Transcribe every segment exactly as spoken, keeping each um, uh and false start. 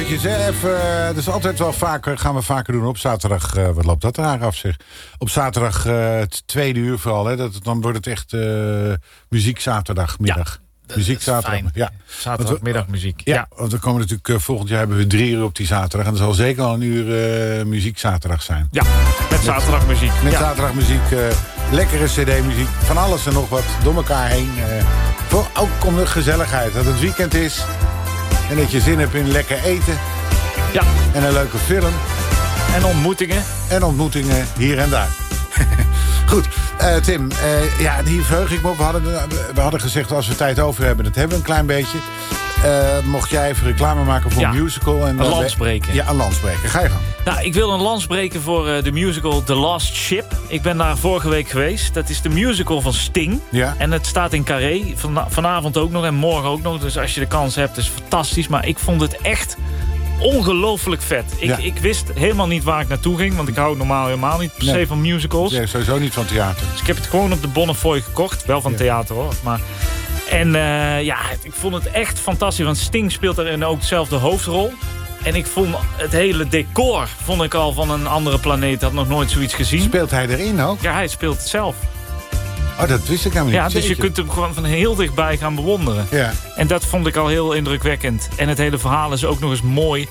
eventjes, hè, even, uh, dus altijd wel vaker, gaan we vaker doen op zaterdag. Uh, wat loopt dat raar af, zeg? Op zaterdag, uh, het tweede uur vooral, hè, dat, dan wordt het echt uh, muziek zaterdagmiddag. Ja, muziek zaterdag. Ja. Zaterdagmiddagmuziek. Ja, ja, want we komen natuurlijk uh, volgend jaar hebben we drie uur op die zaterdag. En er zal zeker al een uur uh, muziek zaterdag zijn. Ja, met zaterdagmuziek. Met ja. zaterdagmuziek, uh, lekkere cd-muziek, van alles en nog wat door elkaar heen. Uh, voor, ook om de gezelligheid, dat het weekend is. En dat je zin hebt in lekker eten. Ja. En een leuke film. En ontmoetingen. En ontmoetingen hier en daar. Goed, uh, Tim, uh, ja, hier verheug ik me op. We hadden, we hadden gezegd, als we tijd over hebben, dat hebben we een klein beetje. Uh, mocht jij even reclame maken voor ja, een musical. En een lans breken. Ja, een lans breken. Ga je gang. Nou, ik wil een lans breken voor uh, de musical The Last Ship. Ik ben daar vorige week geweest. Dat is de musical van Sting. Ja. En het staat in Carré. Van, vanavond ook nog en morgen ook nog. Dus als je de kans hebt, is het fantastisch. Maar ik vond het echt ongelooflijk vet. Ik, ja. ik wist helemaal niet waar ik naartoe ging. Want ik hou normaal helemaal niet per se nee. van musicals. Nee, sowieso niet van theater. Dus ik heb het gewoon op de Bonnefoy gekocht. Wel van ja. theater hoor. Maar... En uh, ja, ik vond het echt fantastisch. Want Sting speelt erin ook dezelfde hoofdrol. En ik vond het hele decor vond ik al van een andere planeet. Had nog nooit zoiets gezien. Speelt hij erin ook? Ja, hij speelt het zelf. Oh, dat wist ik helemaal niet. Ja, dus Zeker. je kunt hem gewoon van heel dichtbij gaan bewonderen. Ja. En dat vond ik al heel indrukwekkend. En het hele verhaal is ook nog eens mooi.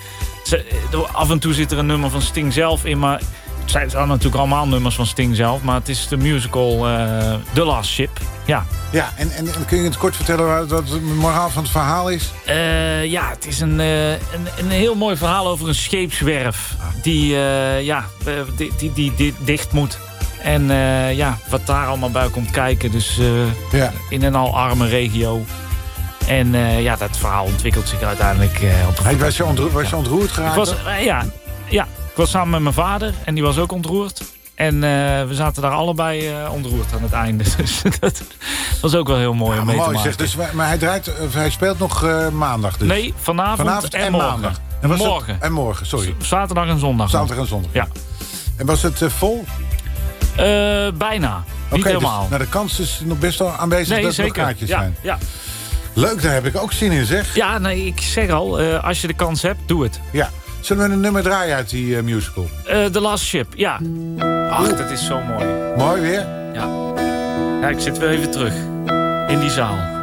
Af en toe zit er een nummer van Sting zelf in, maar... Het zijn natuurlijk allemaal nummers van Sting zelf. Maar het is de musical uh, The Last Ship. Ja, ja en, en, en kun je het kort vertellen wat het moraal van het verhaal is? Uh, ja, het is een, uh, een, een heel mooi verhaal over een scheepswerf. Die, uh, ja, die, die, die, die dicht moet. En uh, ja, wat daar allemaal bij komt kijken. Dus uh, ja. in een al arme regio. En uh, ja, dat verhaal ontwikkelt zich uiteindelijk uh, op de hey, was je, ontroer, was je ontroerd geraakt? Was, uh, ja, ja. Ik was samen met mijn vader en die was ook ontroerd. En uh, we zaten daar allebei uh, ontroerd aan het einde. Dus dat was ook wel heel mooi ja, om mee mooi, te maken. Zeg, dus, maar hij, draait, hij speelt nog uh, maandag dus? Nee, vanavond, vanavond en, en morgen. Maandag. En was morgen. Het, en morgen, sorry. Zaterdag en zondag. Zaterdag en zondag. Ja. En was het uh, vol? Uh, bijna. Niet okay, helemaal. Dus, nou, de kans is nog best wel aanwezig nee, dat er nog zeker. kaartjes ja, zijn. Ja. Leuk, daar heb ik ook zin in, zeg. Ja, nee, ik zeg al, uh, als je de kans hebt, doe het. Ja. Zullen we een nummer draaien uit die uh, musical? Uh, The Last Ship, ja. Ach, dat is zo mooi. Mooi weer? Ja. Ja, ik zit weer even terug. In die zaal.